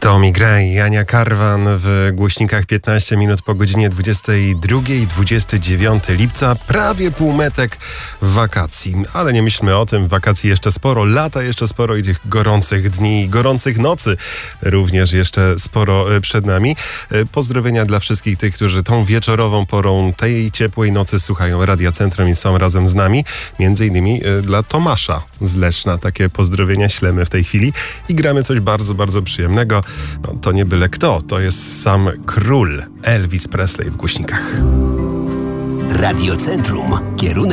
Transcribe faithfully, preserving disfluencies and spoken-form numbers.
Tommy Gray i Ania Karwan w głośnikach piętnaście minut po godzinie dwudziestej drugiej, dwudziestego dziewiątego lipca. Prawie półmetek wakacji. Ale nie myślmy o tym, wakacji jeszcze sporo, lata jeszcze sporo i tych gorących dni i gorących nocy również jeszcze sporo przed nami. Pozdrowienia dla wszystkich tych, którzy tą wieczorową porą tej ciepłej nocy słuchają Radia Centrum i są razem z nami. Między innymi dla Tomasza z Leszna. Takie pozdrowienia ślemy w tej chwili i gramy coś bardzo, bardzo przyjemnego. No, to nie byle kto, to jest sam król Elvis Presley w głośnikach. Radio Centrum. Kierunek